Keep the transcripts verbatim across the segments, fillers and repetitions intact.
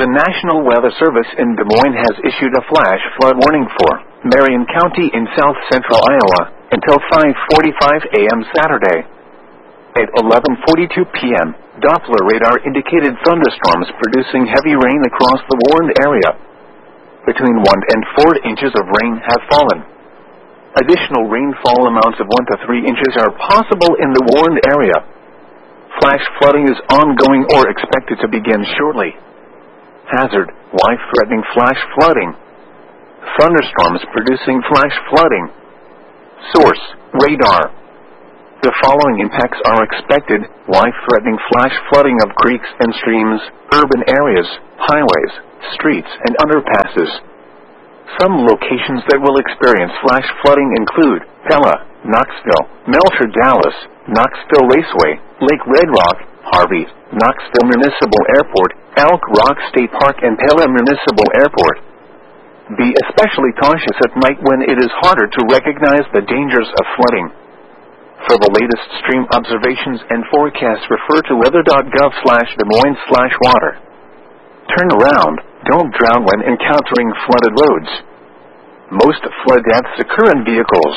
The National Weather Service in Des Moines has issued a flash flood warning for Marion County in south-central Iowa until five forty-five a m Saturday. At eleven forty-two p m, Doppler radar indicated thunderstorms producing heavy rain across the warned area. Between one and four inches of rain have fallen. Additional rainfall amounts of one to three inches are possible in the warned area. Flash flooding is ongoing or expected to begin shortly. Hazard: life-threatening flash flooding. Thunderstorms producing flash flooding. Source: radar. The following impacts are expected: life-threatening flash flooding of creeks and streams, urban areas, highways, streets, and underpasses. Some locations that will experience flash flooding include Pella, Knoxville, Melcher, Dallas, Knoxville Raceway, Lake Red Rock, Harvey, Knoxville Municipal Airport, Elk Rock State Park, and Pella Municipal Airport. Be especially cautious at night when it is harder to recognize the dangers of flooding. For the latest stream observations and forecasts, refer to weather dot gov slash Des Moines slash water. Turn around. Don't drown when encountering flooded roads. Most flood deaths occur in vehicles.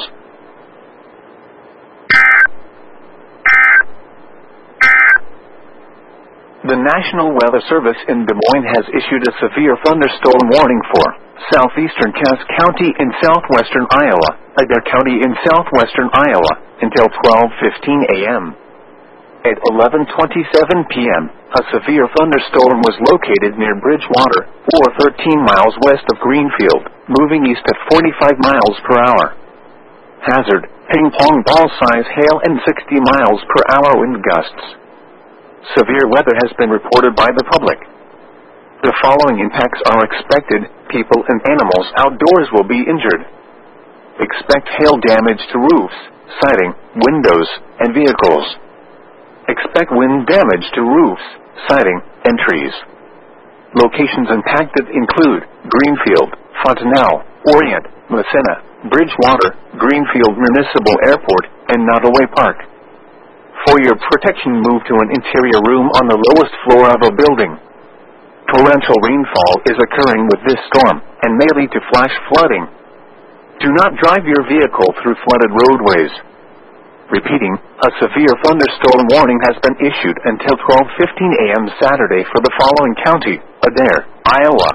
The National Weather Service in Des Moines has issued a severe thunderstorm warning for southeastern Cass County in southwestern Iowa, Adair County in southwestern Iowa, until twelve fifteen a m At eleven twenty-seven p m, a severe thunderstorm was located near Bridgewater, or thirteen miles west of Greenfield, moving east at forty-five miles per hour. Hazard: ping-pong ball-size hail and sixty miles per hour wind gusts. Severe weather has been reported by the public. The following impacts are expected: people and animals outdoors will be injured. Expect hail damage to roofs, siding, windows, and vehicles. Expect wind damage to roofs, siding, and trees. Locations impacted include Greenfield, Fontanelle, Orient, Massena, Bridgewater, Greenfield Municipal Airport, and Nottoway Park. For your protection, move to an interior room on the lowest floor of a building. Torrential rainfall is occurring with this storm and may lead to flash flooding. Do not drive your vehicle through flooded roadways. Repeating, a severe thunderstorm warning has been issued until twelve fifteen a m Saturday for the following county: Adair, Iowa.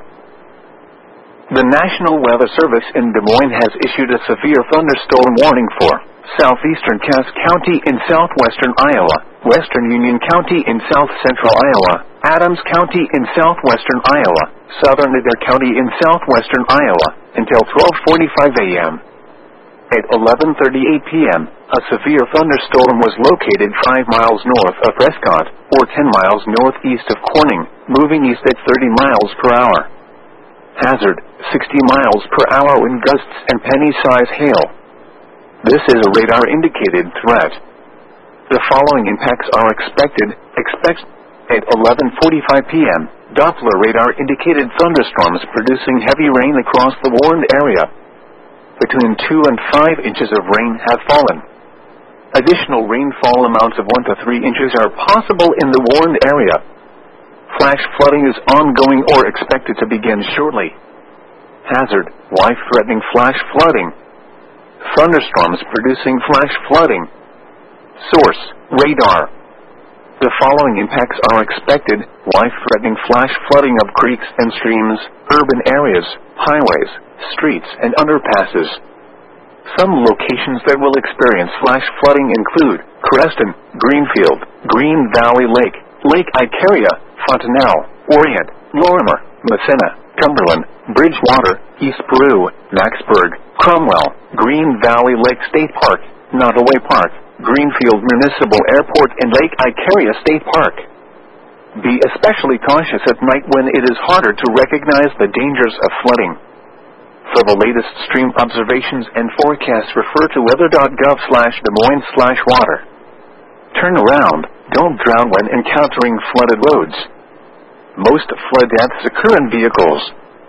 The National Weather Service in Des Moines has issued a severe thunderstorm warning for southeastern Cass County in southwestern Iowa, western Union County in south-central Iowa, Adams County in southwestern Iowa, southern Adair County in southwestern Iowa, until twelve forty-five a m At eleven thirty-eight p m, a severe thunderstorm was located five miles north of Prescott, or ten miles northeast of Corning, moving east at thirty miles per hour. Hazard: sixty miles per hour wind gusts and penny-size hail. This is a radar-indicated threat. The following impacts are expected. Expect at eleven forty-five p m, Doppler radar indicated thunderstorms producing heavy rain across the warned area. Between two and five inches of rain have fallen. Additional rainfall amounts of one to three inches are possible in the warned area. Flash flooding is ongoing or expected to begin shortly. Hazard: life-threatening flash flooding. Thunderstorms producing flash flooding. Source: radar. The following impacts are expected: life-threatening flash flooding of creeks and streams, urban areas, highways, streets, and underpasses. Some locations that will experience flash flooding include Creston, Greenfield, Green Valley Lake, Lake Icaria, Fontanelle, Orient, Lorimer, Massena, Cumberland, Bridgewater, East Peru, Maxburg, Cromwell, Green Valley Lake State Park, Nottoway Park, Greenfield Municipal Airport, and Lake Icaria State Park. Be especially cautious at night when it is harder to recognize the dangers of flooding. For the latest stream observations and forecasts, refer to weather dot gov slash Des Moines slash water. Turn around. Don't drown when encountering flooded roads. Most flood deaths occur in vehicles.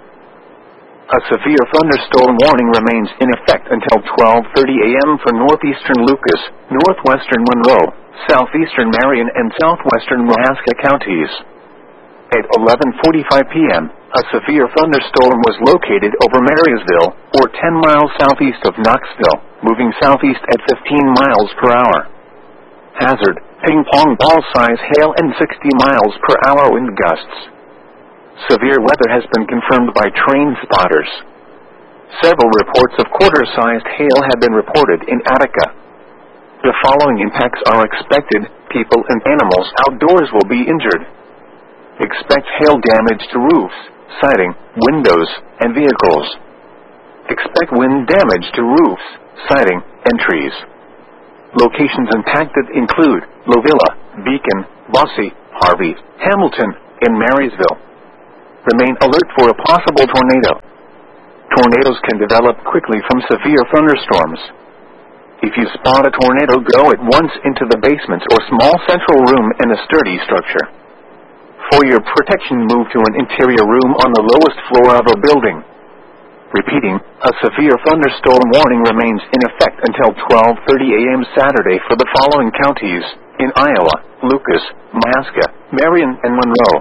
A severe thunderstorm warning remains in effect until twelve thirty a m for northeastern Lucas, northwestern Monroe, southeastern Marion, and southwestern Mahaska counties. At eleven forty-five p m, a severe thunderstorm was located over Marysville, or ten miles southeast of Knoxville, moving southeast at fifteen miles per hour. Hazard, ping-pong ball-size hail and sixty miles per hour wind gusts. Severe weather has been confirmed by train spotters. Several reports of quarter-sized hail have been reported in Attica. The following impacts are expected: people and animals outdoors will be injured. Expect hail damage to roofs, siding, windows, and vehicles. Expect wind damage to roofs, siding, and trees. Locations impacted include Lovilla, Beacon, Bossy, Harvey, Hamilton, and Marysville. Remain alert for a possible tornado. Tornadoes can develop quickly from severe thunderstorms. If you spot a tornado, go at once into the basement or small central room in a sturdy structure. For your protection, move to an interior room on the lowest floor of a building. Repeating, a severe thunderstorm warning remains in effect until twelve thirty a m Saturday for the following counties in Iowa: Lucas, Mahaska, Marion, and Monroe.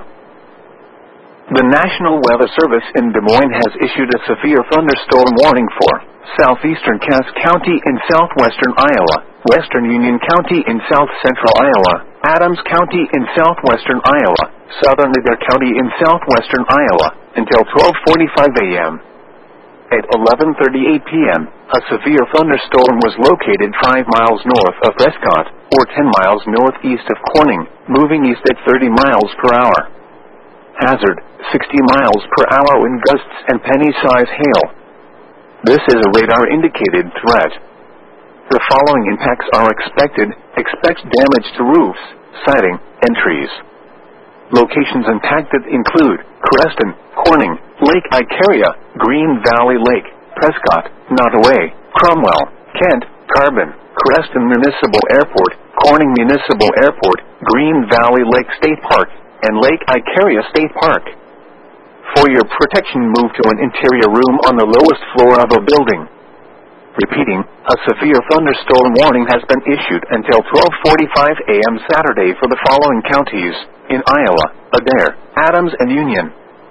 The National Weather Service in Des Moines has issued a severe thunderstorm warning for southeastern Cass County in southwestern Iowa, western Union County in south-central Iowa, Adams County in southwestern Iowa, southern Adair County in southwestern Iowa, until twelve forty-five a m At eleven thirty-eight p m, a severe thunderstorm was located five miles north of Prescott, or ten miles northeast of Corning, moving east at thirty miles per hour. Hazard, sixty miles per hour wind gusts and penny-size hail. This is a radar-indicated threat. The following impacts are expected: expect damage to roofs, siding, and trees. Locations impacted include Creston, Corning, Lake Icaria, Green Valley Lake, Prescott, Nottoway, Cromwell, Kent, Carbon, Creston Municipal Airport, Corning Municipal Airport, Green Valley Lake State Park, and Lake Icaria State Park. For your protection, move to an interior room on the lowest floor of a building. Repeating, a severe thunderstorm warning has been issued until twelve forty-five a m Saturday for the following counties in Iowa: Adair, Adams, and Union.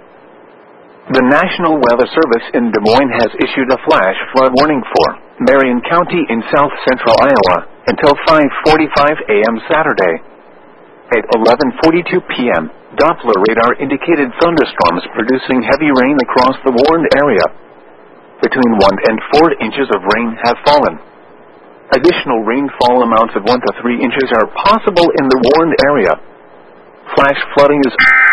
The National Weather Service in Des Moines has issued a flash flood warning for Marion County in south-central Iowa until five forty-five a m Saturday. At eleven forty-two p m, Doppler radar indicated thunderstorms producing heavy rain across the warned area. Between one and four inches of rain have fallen. Additional rainfall amounts of one to three inches are possible in the warned area. Flash flooding is